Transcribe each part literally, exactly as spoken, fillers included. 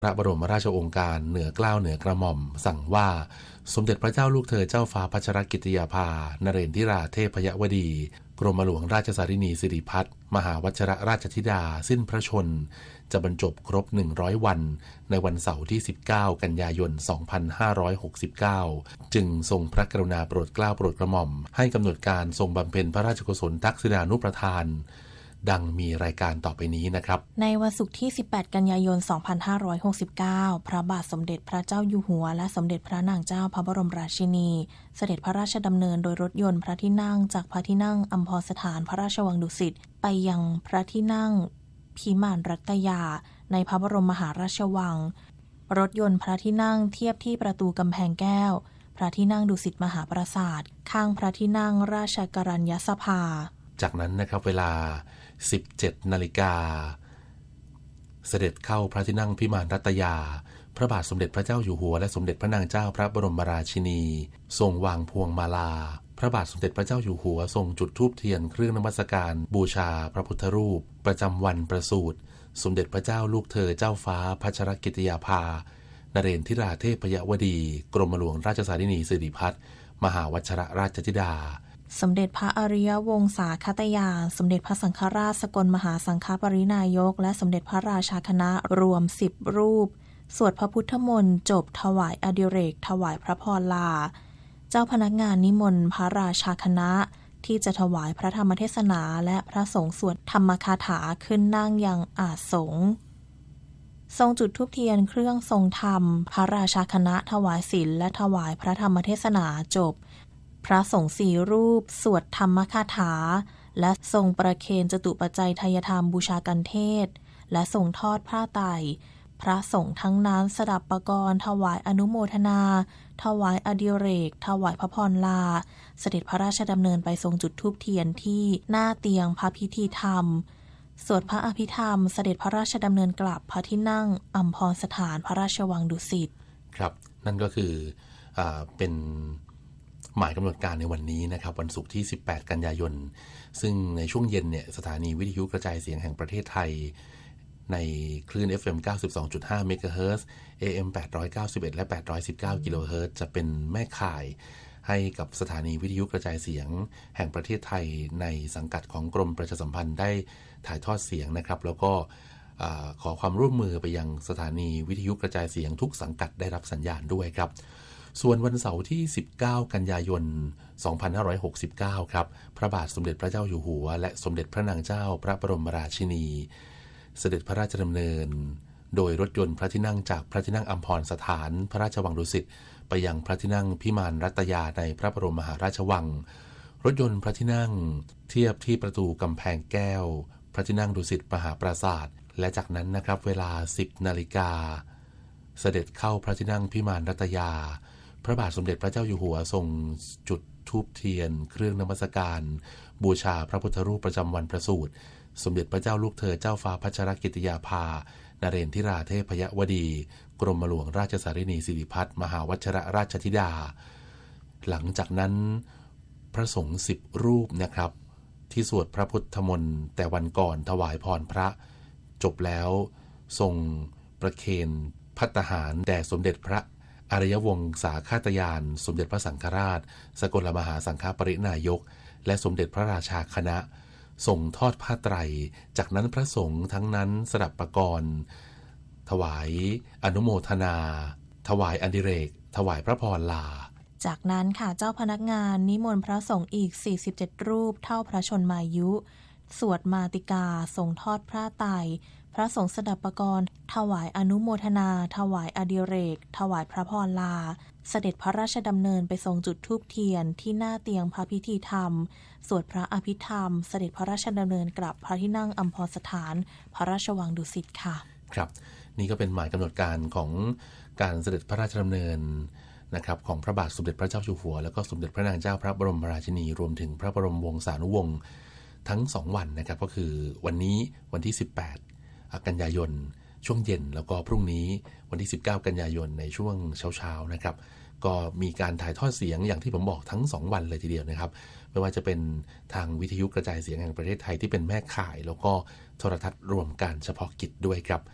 พระบรมราชโองการเหนือเกล้าเหนือกระหม่อมสั่งว่าสมเด็จพระเจ้าลูกเธอเจ้าฟ้าพัชรกิติยาภานเรนทิราเทพยวดีกรมหลวงราชสารินีสิริพัฒน์มหาวชิรราชธิดาสิ้นพระชนจะบรรจบครบหนึ่งร้อยวันในวันเสาร์ที่สิบเก้ากันยายนสองพันห้าร้อยหกสิบเก้าจึงทรงพระกรุณาโปรดเกล้าโปรดกระหม่อมให้กำหนดการทรงบำเพ็ญพระราชกุศลทักษิณานุประทานดังมีรายการต่อไปนี้นะครับในวันศุกร์ที่สิบแปดกันยายนสองพันห้าร้อยหกสิบเก้าพระบาทสมเด็จพระเจ้าอยู่หัวและสมเด็จพระนางเจ้าพระบรมราชินีเสด็จพระราชดำเนินโดยรถยนต์พระที่นั่งจากพระที่นั่งอัมพรสถานพระราชวังดุสิตไปยังพระที่นั่งพิมานรัตยาในพระบรมมหาราชวังรถยนต์พระที่นั่งเทียบที่ประตูกำแพงแก้วพระที่นั่งดุสิตมหาปราสาทข้างพระที่นั่งราชกรัญญสภาจากนั้นนะครับเวลาสิบเจ็ดนาฬิกาเสด็จเข้าพระที่นั่งพิมานรัตยาพระบาทสมเด็จพระเจ้าอยู่หัวและสมเด็จพระนางเจ้าพระบรมราชินีทรงวางพวงมาลาพระบาทสมเด็จพระเจ้าอยู่หัวทรงจุดธูปเทียนเครื่องนมัสการบูชาพระพุทธรูปประจำวันประสูติสมเด็จพระเจ้าลูกเธอเจ้าฟ้าพัชรกิติยาภานเรนทิราเทพยวดีกรมหลวงราชสารินีสิริพัฒน์มหาวชิรราชธิดาสมเด็จพระอริยวงศาคตยานสมเด็จพระสังฆราชสกลมหาสังฆปรินายกและสมเด็จพระราชาคณะรวมสิบรูปสวดพระพุทธมนต์จบถวายอดิเรกถวายพระพรลาเจ้าพนักงานนิมนต์พระราชาคณะที่จะถวายพระธรรมเทศนาและพระสงฆ์สวดธรรมคาถาขึ้นนั่งยังอาสงฆ์ทรงจุดธูปเทียนเครื่องทรงธรรมพระราชาคณะถวายศีลและถวายพระธรรมเทศนาจบพระสงฆ์สี่รูปสวดธรรมคาถาและทรงประเคนจตุปัจจัยทายธรรมบูชากันเทศและทรงทอดผ้าไตรพระสงฆ์ทั้งนั้นสดับปกรณ์ถวายอนุโมทนาถวายอดิเรกถวายพระพรลาเสด็จพระราชดำเนินไปทรงจุดธูปเทียนที่หน้าเตียงพระพิธีธรรมสวดพระอภิธรรมเสด็จพระราชดำเนินกลับพระที่นั่งอัมพรสถานพระราชวังดุสิตครับนั่นก็คืออ่าเป็นหมายกำหนดการในวันนี้นะครับวันศุกร์ที่สิบแปดกันยายนซึ่งในช่วงเย็นเนี่ยสถานีวิทยุกระจายเสียงแห่งประเทศไทยในคลื่น เอฟ เอ็ม เก้าสิบสองจุดห้า เมกะเฮิรตซ์ เอ เอ็ม แปดร้อยเก้าสิบเอ็ด และ แปดร้อยสิบเก้า กิโลเฮิรตซ์จะเป็นแม่ข่ายให้กับสถานีวิทยุกระจายเสียงแห่งประเทศไทยในสังกัดของกรมประชาสัมพันธ์ได้ถ่ายทอดเสียงนะครับแล้วก็ขอความร่วมมือไปยังสถานีวิทยุกระจายเสียงทุกสังกัดได้รับสัญญาณด้วยครับส่วนวันเสาร์ที่สิบเก้ากันยายนสองพันห้าร้อยหกสิบเก้าครับพระบาทสมเด็จพระเจ้าอยู่หัวและสมเด็จพระนางเจ้าพระบรมราชินีเสด็จพระราชดำเนินโดยรถยนต์พระที่นั่งจากพระที่นั่งอัมพรสถานพระราชวังดุสิตไปยังพระที่นั่งพิมานรัตยาในพระบรมมหาราชวังรถยนต์พระที่นั่งเทียบที่ประตูกำแพงแก้วพระที่นั่งดุสิตมหาปราสาทและจากนั้นนะครับเวลา สิบนาฬิกาเสด็จเข้าพระที่นั่งพิมานรัตยาพระบาทสมเด็จพระเจ้าอยู่หัวทรงจุดธูปเทียนเครื่องนมัสการบูชาพระพุทธรูปประจำวันประสูติสมเด็จพระเจ้าลูกเธอเจ้าฟ้าพัชรกิติยาภานเรนทิราเทพยวดีกรมหลวงราชสารินีสิริพัฒน์มหาวชิรราชธิดาหลังจากนั้นพระสงฆ์สิบรูปนะครับที่สวดพระพุทธมนต์แต่วันก่อนถวายพรพระจบแล้วทรงประเคนภัตตาหารแด่สมเด็จพระอริยวงศาคาตยานสมเด็จพระสังฆราชสกลมหาสังฆปรินายกและสมเด็จพระราชาคณะส่งทอดผ้าไตรจากนั้นพระสงฆ์ทั้งนั้นสดับปกรณ์ถวายอนุโมทนาถวายอดิเรกถวายพระพรลาจากนั้นค่ะเจ้าพนักงานนิมนต์พระสงฆ์อีกสี่สิบเจ็ดรูปเท่าพระชนมายุสวดมาติกาส่งทอดพระไตรพระสงฆ์สดับปกรณ์ถวายอนุโมทนาถวายอดิเรกถวายพระพรลาเสด็จพระราชดำเนินไปทรงจุดธูปเทียนที่หน้าเตียงพระพิธีธรรมสวดพระอภิธรรมเสด็จพระราชดำเนินกลับพระที่นั่งอัมพรสถานพระราชวังดุสิตค่ะครับนี่ก็เป็นหมายกำหนดการของการเสด็จพระราชดำเนินนะครับของพระบาทสมเด็จพระเจ้าอยู่หัวและก็สมเด็จพระนางเจ้าพระบรมราชินีรวมถึงพระบรมวงศานุวงศ์ทั้งสองวันนะครับก็คือวันนี้วันที่สิบแปดกันยายนช่วงเย็นแล้วก็พรุ่งนี้วันที่สิบเก้ากันยายนในช่วงเช้าๆนะครับก็มีการถ่ายทอดเสียงอย่างที่ผมบอกทั้งสองวันเลยทีเดียวนะครับไม่ว่าจะเป็นทางวิทยุกระจายเสียงแห่งประเทศไทยที่เป็นแม่ข่ายแล้วก็โทรทัศน์รวมการเฉพาะกิจด้วยครับ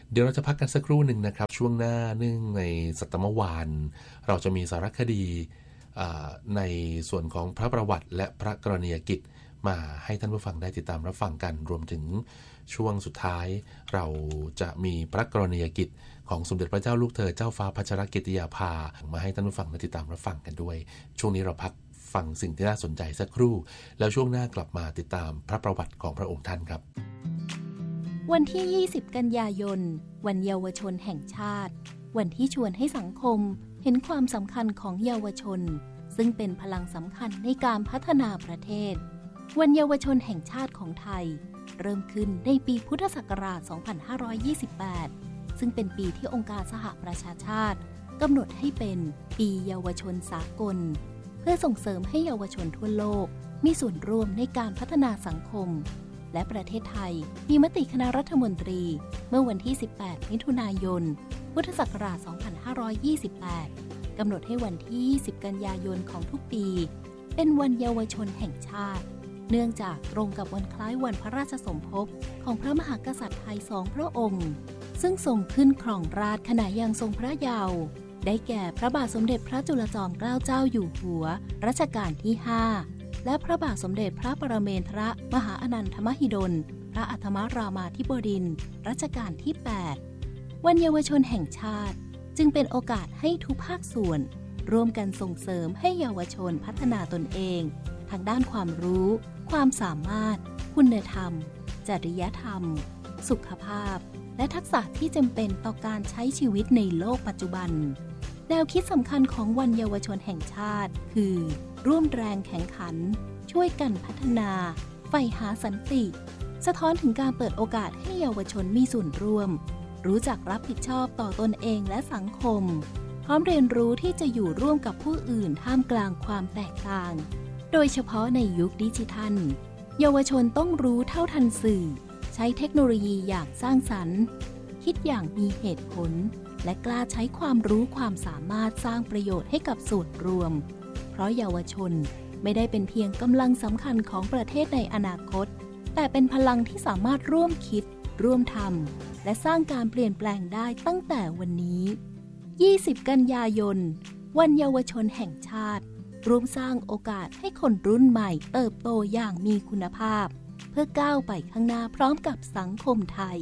เดี๋ยวเราจะพักกันสักครู่หนึ่งนะครับช่วงหน้าเนื่องในสัปดาห์เมื่อวานเราจะมีสารคดีในส่วนของพระประวัติและพระกรณียกิจมาให้ท่านผู้ฟังได้ติดตามรับฟังกันรวมถึงช่วงสุดท้ายเราจะมีพระกรณียกิจของสมเด็จพระเจ้าลูกเธอเจ้าฟ้าพัชรกิติยาภามาให้ท่านผู้ฟังได้ติดตามรับฟังกันด้วยช่วงนี้เราพักฟังสิ่งที่น่าสนใจสักครู่แล้วช่วงหน้ากลับมาติดตามพระประวัติของพระองค์ท่านครับวันที่ยี่สิบกันยายนวันเยาวชนแห่งชาติวันที่ชวนให้สังคมเห็นความสำคัญของเยาวชนซึ่งเป็นพลังสำคัญในการพัฒนาประเทศวันเยาวชนแห่งชาติของไทยเริ่มขึ้นในปีพุทธศักราช สองพันห้าร้อยยี่สิบแปด ซึ่งเป็นปีที่องค์การสหประชาชาติกำหนดให้เป็นปีเยาวชนสากลเพื่อส่งเสริมให้เยาวชนทั่วโลกมีส่วนร่วมในการพัฒนาสังคมและประเทศไทยมีมติคณะรัฐมนตรีเมื่อวันที่สิบแปดมิถุนายนพุทธศักราช สองพันห้าร้อยยี่สิบแปด กำหนดให้วันที่ยี่สิบกันยายนของทุกปีเป็นวันเยาวชนแห่งชาติเนื่องจากตรงกับวันคล้ายวันพระราชสมภพของพระมหากษัตริย์ไทยสองพระองค์ซึ่งทรงขึ้นครองราชย์ขณะยังทรงพระเยาว์ได้แก่พระบาทสมเด็จพระจุลจอมเกล้าเจ้าอยู่หัวรัชกาลที่ห้าและพระบาทสมเด็จพระปรเมนทรมหาอนันทมหิดลพระอัฏฐมรามาธิบดินทร์รัชกาลที่แปดวันเยาวชนแห่งชาติจึงเป็นโอกาสให้ทุกภาคส่วนร่วมกันส่งเสริมให้เยาวชนพัฒนาตนเองทางด้านความรู้ความสามารถคุณธรรมจริยธรรมสุขภาพและทักษะที่จำเป็นต่อการใช้ชีวิตในโลกปัจจุบันแนวคิดสำคัญของวันเยาวชนแห่งชาติคือร่วมแรงแข่งขันช่วยกันพัฒนาใฝ่หาสันติสะท้อนถึงการเปิดโอกาสให้เยาวชนมีส่วนร่วมรู้จักรับผิดชอบต่อตนเองและสังคมพร้อมเรียนรู้ที่จะอยู่ร่วมกับผู้อื่นท่ามกลางความแตกต่างโดยเฉพาะในยุคดิจิทัลเยาวชนต้องรู้เท่าทันสื่อใช้เทคโนโลยีอย่างสร้างสรรค์คิดอย่างมีเหตุผลและกล้าใช้ความรู้ความสามารถสร้างประโยชน์ให้กับส่วนรวมเพราะเยาวชนไม่ได้เป็นเพียงกำลังสำคัญของประเทศในอนาคตแต่เป็นพลังที่สามารถร่วมคิดร่วมทำและสร้างการเปลี่ยนแปลงได้ตั้งแต่วันนี้ยี่สิบกันยายนวันเยาวชนแห่งชาติร่วมสร้างโอกาสให้คนรุ่นใหม่เติบโตอย่างมีคุณภาพเพื่อก้าวไปข้างหน้าพร้อมกับสังคมไทย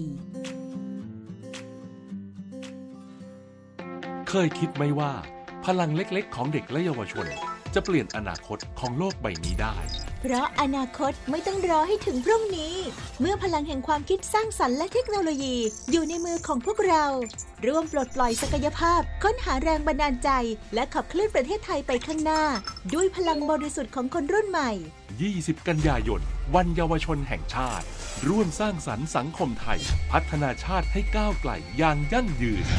เคยคิดไหมว่าพลังเล็กๆของเด็กและเยาวชนจะเปลี่ยนอนาคตของโลกใบนี้ได้เพราะอนาคตไม่ต้องรอให้ถึงพรุ่งนี้เมื่อพลังแห่งความคิดสร้างสรรค์และเทคโนโลยีอยู่ในมือของพวกเราร่วมปลดปล่อยศักยภาพค้นหาแรงบันดาลใจและขับเคลื่อนประเทศไทยไปข้างหน้าด้วยพลังบริสุทธิ์ของคนรุ่นใหม่ยี่สิบกันยายนวันเยาวชนแห่งชาติร่วมสร้างสรรค์สังคมไทยพัฒนาชาติให้ก้าวไกลอย่างยั่งยืน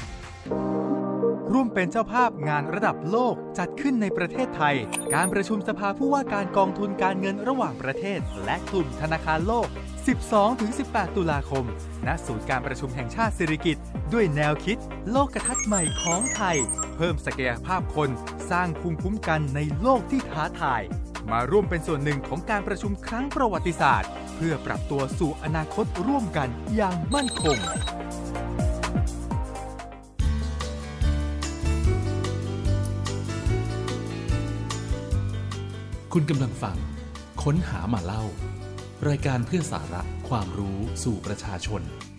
ร่วมเป็นเจ้าภาพงานระดับโลกจัดขึ้นในประเทศไทยการประชุมสภาผู้ว่าการกองทุนการเงินระหว่างประเทศและกลุ่มธนาคารโลก สิบสองถึงสิบแปด ตุลาคมณศูนย์การประชุมแห่งชาติสิริกิติ์ด้วยแนวคิดโลกทัศน์ใหม่ของไทยเพิ่มศักยภาพคนสร้างภูมิคุ้มกันในโลกที่ท้าทายมาร่วมเป็นส่วนหนึ่งของการประชุมครั้งประวัติศาสตร์เพื่อปรับตัวสู่อนาคตร่วมกันอย่างมั่นคงคุณกำลังฟังค้นหามาเล่ารายการเพื่อสาระความรู้สู่ประชาชน